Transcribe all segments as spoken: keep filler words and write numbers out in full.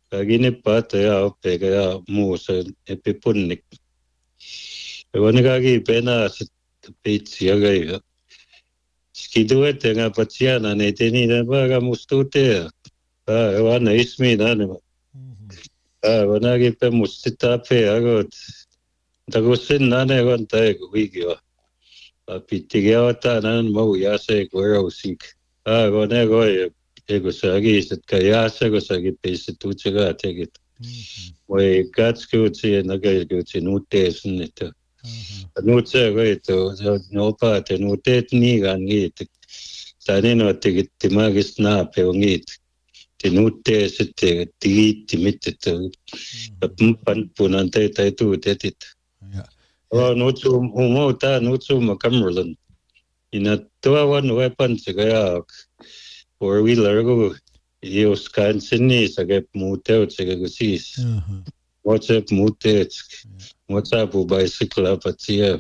kagini pata ya pega ya musa epipunnik. Wani kagi pena sit pitsi agay. Skiduet nga patsiana ne teni na baga mustute. Ah, wana ismi na ne. Ah, wana gi pe mustita pe agot. Tagusin na ne wan tae wigyo. Ah, pitigya ta nan mau yase gwero sik. Ah, wana goy ego sagi sit kayasa go sagi pe situchega tegit. Moi gatskutsi naga gutsi nutes nito. Nutse goito nopa te nutet ni gangit. Tani no te timagis na peongit. Te nutes te ti timit te pan punante te tu tetit. Oh nutsu umo ta nutsu makamrlan. Ina tua one weapon sigaya four wheeler go. Ios Wisconsin ni sagep muteo sigagusis. What's up mutets? What's up bicycle patia?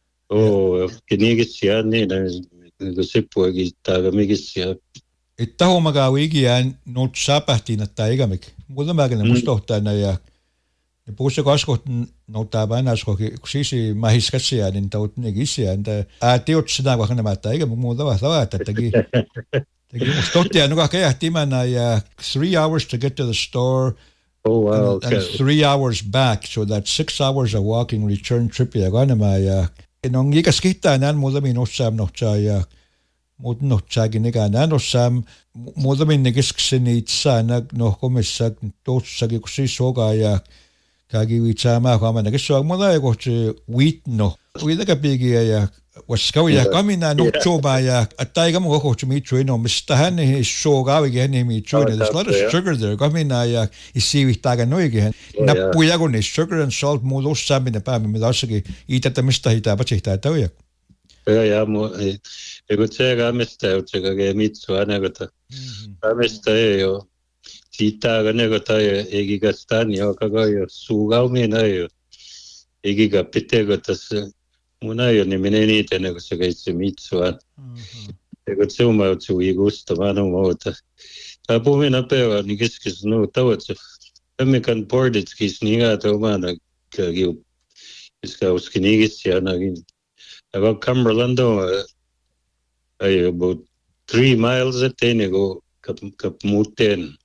Oh, kinigis yan ni na gusipo gi tagamigis yan. Ittahu magawigi yan not sapahti na taigamik. Mulla magana mustohta na ya. Puhussa kaskot no taban asko sisi mahiskatsi yan in taut negis yan. A tiot sina kwa kana mataigamik mulla wa tawa tatagi. Tagi mustohta yan nuka kaya timana ya three hours to get to the store. Oh wow. And, and three hours back, so that's six hours of walking return trip ya gana ma ya. Inong yikas kita nan mulla mi no sam no cha ya. Mut no chagi nega na no sam mulla mi negis ksini tsa nag no komisag to sagi kusi soga ya kagi wichama kama negis so mulla ya kochi wheat no. Uida ka pigi ya waskawi ya kami na no choba ya ataiga mo kochi mi chui no mistahan he soga wi gen mi chui. There's a lot of sugar there. Kami na ya isi wi taga no igen. Na puya go ne sugar and salt mo lo sam in the pa mi dasagi ita ta mistahita ba chita ta ya. Ja, ja, mo ego tsega mista tsega ge mitsu anagata. Amista yo sita ganegata egi gastani yo kaga yo sugao me na yo. Egi ga pitega tas muna yo ne meneni tene tsega itsu mitsu an. Ego tsuma tsu igusta mano mota. Apo me na pega ni kiskis no tawatsu. Ame kan boarded skis niga to mana kagi iska uskinigis ya nagin. About Cumberland, uh, about three miles at ten ago, Cap Muten.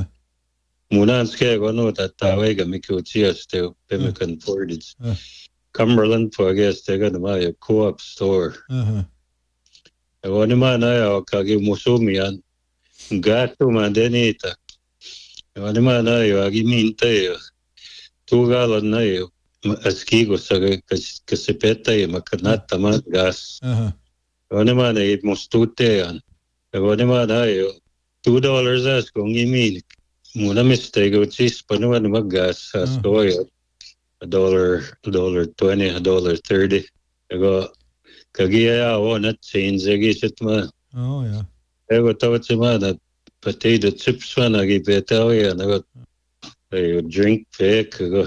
Munanske go that Tawega Mikuchias to Pemican Portage. Cumberland, for I guess they're going to buy a co op store. I want to man, I Kagi Musumian, Gato Mandenita. I want to man, I give me two gallon nail. Askigo sa kasipeta y makanata man gas. Ano man ay mustute yan. Ano man ay two dollars as kung imilik. Muna mistake o cheese pa naman mag-gas as ko ay a dollar, a dollar twenty, a dollar thirty. Ego kagiya ako na change agisit man. Oh yeah. Ego tawat si man at potato chips man agipeta o yan. Ego I drink fake. Ego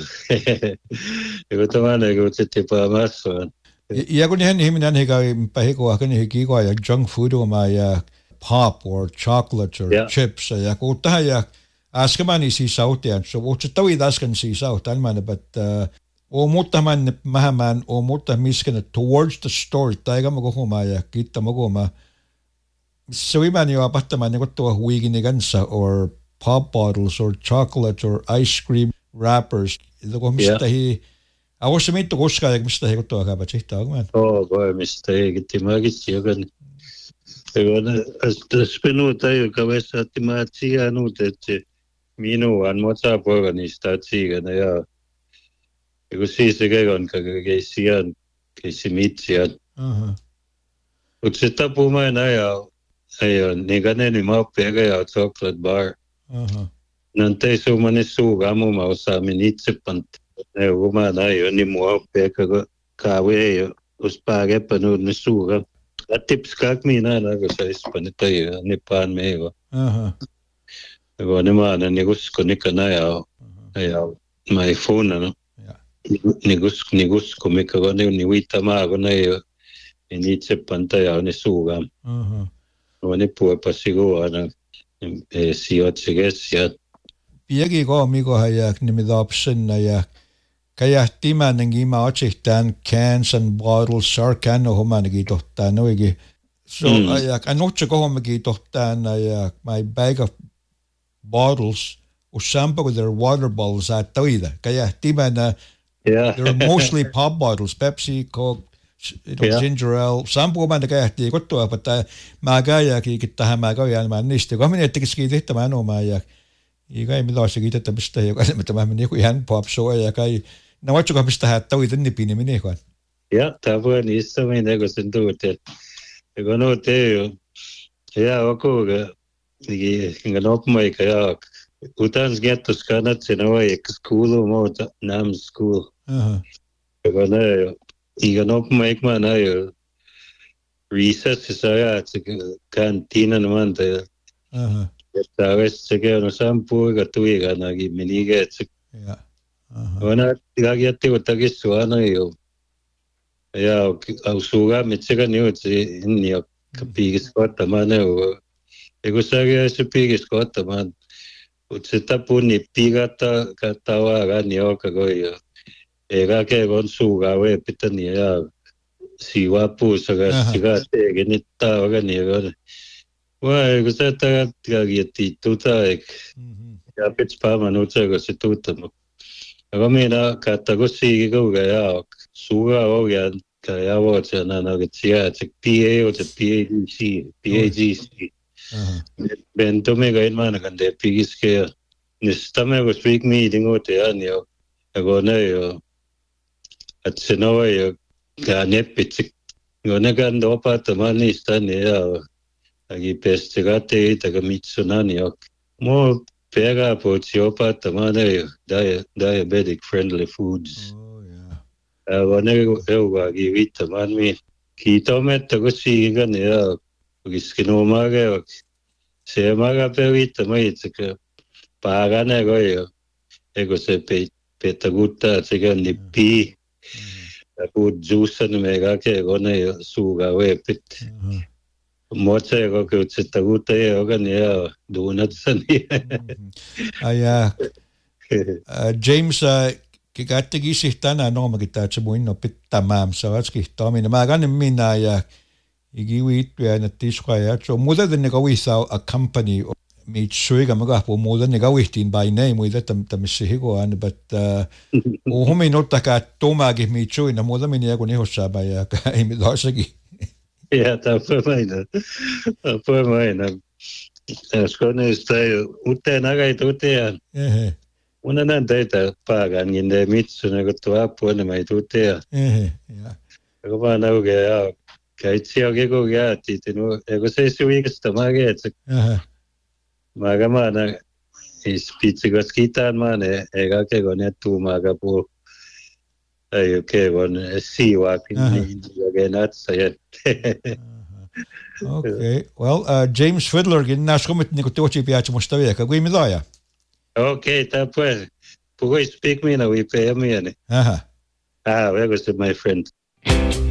tamana ego tipa maso. Ya kun hen him nan hega pahiko akan hegi ko ya junk food o ma ya pop or chocolate or yeah. chips ya ko ta ya askamani si south ya so o tawi daskan si south an man but uh, o mutta man mahaman o mutta miskan towards the store taiga mo ko ma ya kita mo ko ma so we man yo apatta man ko to huigi ni gansa or pop bottles or chocolate or ice cream wrappers. Ito ko mistahi. Ako sa mito ko ska mistahi ko to ka ba chita man. Oh, boy mistahi gitimagis yagan. Ego na as spinu tayo kabesa timachi anu tete mino an motsa po ni stachi ga na ya. Ego si sige gon kagagesian kesimitsian. Uh-huh. Utsita po man na ya. Ayo negane ni mo pega ya chocolate bar. Uh-huh. Nante so manisu gamo ma sa minitsipant e uma na yo ni mo pe ka kawe yo uspage panu nisuga atips kak mi na na go sa ispanita yo ni pan me go uh-huh. go ni ma na ni gus ko ni kana ya ya my phone no yeah. ni gus ni gus ko me ka go ni ni wita ma go na yo ni tsipanta ya ni suga uh-huh. go ni pu pasigo ana e si o tsiges ya piegi ko migo hayak nimidopsin na yak kaya timan ng ima otsihtan cans and bottles sarkan o human nagitohtan no igi so mm. ayak anotsa ko humagitohtan ayak my bag of bottles usampa ko their water bottles at tawida kaya timan na yeah. they're mostly pop bottles Pepsi Coke you know, yeah. ginger ale sampa ko man na kaya ti ko to pata magaya kikitahan magaya man niste ko minit tikiskita man o mayak iga mi lo sige ta bista yo kasi matamami ko yan pop so ayak ay nawatcho ka bista hat tawida ni pinimini ko ja tavo ni istame nego sendote ego no te ja oko igi nganop mai kaya utans getos kanat senawa ek school mo nam school aha ego na iganop mai mana yo recess saya cantina naman te aha sabes que no sampu gatui gana gi minige ja aha wana tigagete utagi suana yo ja au suga mitega ni uti ni kapigis ko tamane o ego sage se pigis ko taman utita puni pigata katawa ga ni o kago yo ega ke gon suga we pitani ya siwa pu saga siga te genita ga ni go wa ego sa ta gageti tuta ek ya pits pa manucha go se tuta mo aga mena katago sigi go ga ya suga o ya kaya wo na na gtia tek P A o tek P A G C P A G C bento me gain man gande pigis ke nistame go speak meeting o te anio ago na yo at senowa yo gane pitik go na gando pa tamani stane ya agi pestigate taga mitsunani yo mo pega po tiopa tamane diabetic friendly foods wane eu agi vita man mi kita metta ko siga ne ya giskino maga se maga pe vita mai tsaka paga ne go yo ego se pe petaguta tsaka ni pi aku juice ne mega ke go ne suga we pit mocha go ke tsetaguta yo ga ne ya donut sani aya James kikati gisihtan ano magitaatsa buin no pittamam sarats kihtamina maganin mina ya igiwit ya natisqaya so muda de negawisa a company meet suiga maga po muda negawihtin by name with them tamisihigo an but o homi nota ka toma gi mi chui na muda mini ya kuni hosaba ya ka imi dosagi ja ta fue maina ta fue maina skone stai ute naga ite ya eh una nan data paga nginde mitsu na gotua pone mai tutea eh ya ko ba na uge ya kai tio ge go ya ti tenu ego se su ig stomage eh maga mana is pizza goskita mane ega ke gone tu maga po ayo ke gon si wa pin ge nat sayet okay well uh, James Fiddler gin nashkomit ni ko tochi piach mustawe ka gui midaya. Okay, tá pues. Pugo speak me na we pay me. Aha. Ah, where was my friend?